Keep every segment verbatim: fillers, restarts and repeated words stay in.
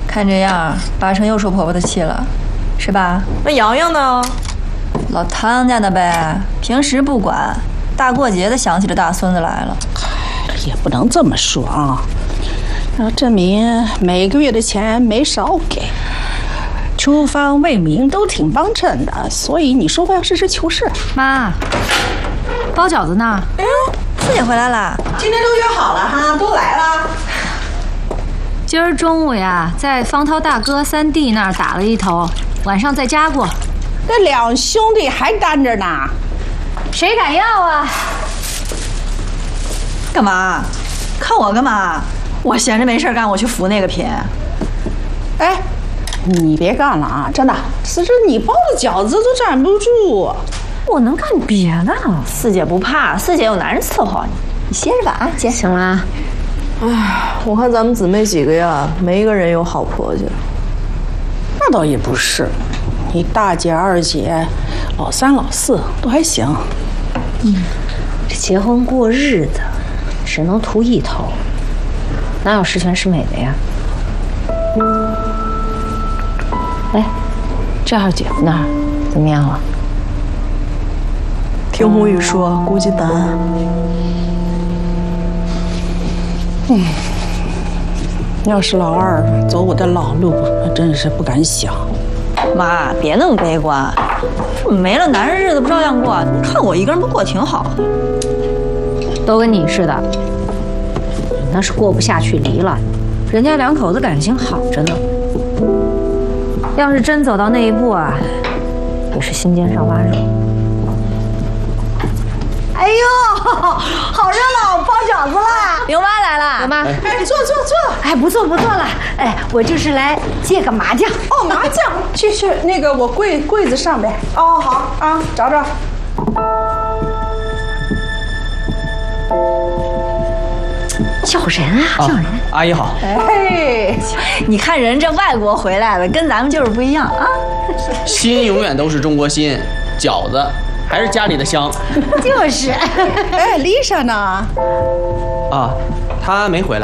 看这样，八成又受婆婆的气了，是吧？ 那洋洋呢？ 老汤家的呗，平时不管，大过节的想起这大孙子来了。 也不能这么说啊，要证明每个月的钱没少给，厨房卫民都挺帮衬的，所以你说话要实事求是。 妈，包饺子呢？ 哎呦，四姐回来啦！ 今天都约好了哈，都来了。 今儿中午呀，在方涛大哥三弟那儿打了一头，晚上在家过。 这两兄弟还单着呢， 谁敢要啊？ 干嘛？看我干嘛？我闲着没事干，我去扶那个品。 哎，你别干了啊！真的，此时你包的饺子都站不住。 我能干别的。 四姐不怕，四姐有男人伺候你。你歇着吧啊，姐。 行了。 哎，我看咱们姊妹几个呀，没一个人有好婆家。 那倒也不是，你大姐、二姐、老三、老四都还行。 嗯，这结婚过日子，只能图一头，哪有十全十美的呀？哎，这二姐夫那儿怎么样了？ 听红雨说，估计难。 嗯，要是老二走我的老路，那真是不敢想。 妈，别那么悲观，没了男人日子不照样过？你看我一个人不过挺好的。 都跟你似的，那是过不下去离了，人家两口子感情好着呢。要是真走到那一步啊，也是心尖上挖肉。 哎呦，好热闹，包饺子啦！ 刘妈来了， 刘妈， 哎，坐坐坐。 哎，不错不错了，哎，我就是来借个麻将。 哦，麻将，去去，那个我柜柜子上边。哦，好啊，找找。 叫人啊，叫人！ 阿姨好。 哎，你看人这外国回来的，跟咱们就是不一样啊。 心永远都是中国心，饺子还是家里的香。 就是。 哎，丽莎呢？ 啊，她没回来。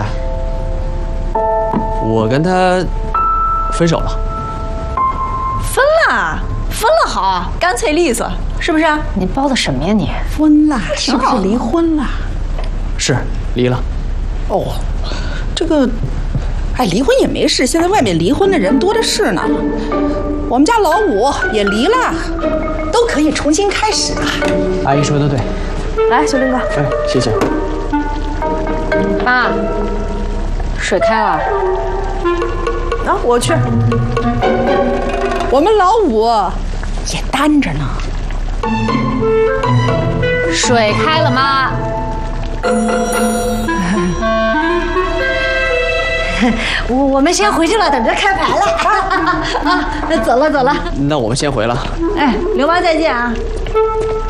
我跟她分手了。 分了，分了好，干脆利索，是不是？ 你包的什么呀你？ 分了，是不是离婚了？ 是离了。 哦，这个，哎，离婚也没事，现在外面离婚的人多的是呢。我们家老五也离了，都可以重新开始了。 阿姨说的对。 来，小林哥。 哎，谢谢。 妈，水开了。 啊，我去。我们老五也单着呢。 水开了吗？ 我我们先回去了，等着开牌了。啊，那走了走了。 那我们先回了。 哎，刘妈再见啊。